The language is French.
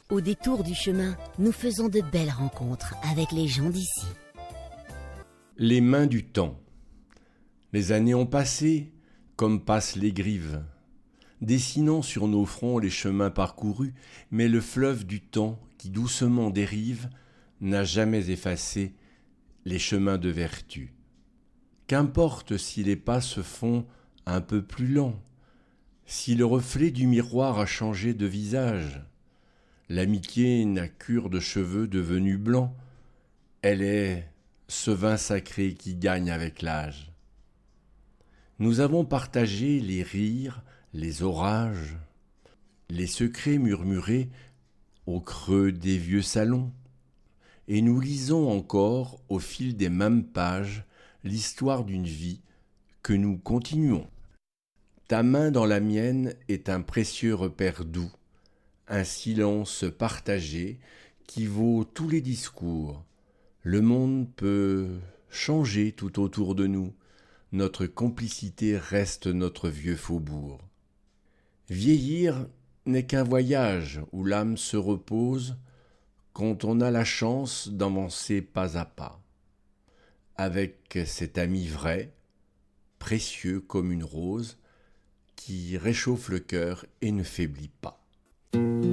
Au détour du chemin, nous faisons de belles rencontres avec les gens d'ici. Les mains du temps. Les années ont passé, comme passent les grives, dessinant sur nos fronts les chemins parcourus, mais le fleuve du temps qui doucement dérive n'a jamais effacé les chemins de vertu. Qu'importe si les pas se font un peu plus lents, si le reflet du miroir a changé de visage. L'amitié n'a cure de cheveux devenus blancs, elle est ce vin sacré qui gagne avec l'âge. Nous avons partagé les rires, les orages, les secrets murmurés au creux des vieux salons, et nous lisons encore au fil des mêmes pages l'histoire d'une vie que nous continuons. Ta main dans la mienne est un précieux repère doux, un silence partagé qui vaut tous les discours. Le monde peut changer tout autour de nous, notre complicité reste notre vieux faubourg. Vieillir n'est qu'un voyage où l'âme se repose quand on a la chance d'avancer pas à pas, avec cet ami vrai, précieux comme une rose, qui réchauffe le cœur et ne faiblit pas.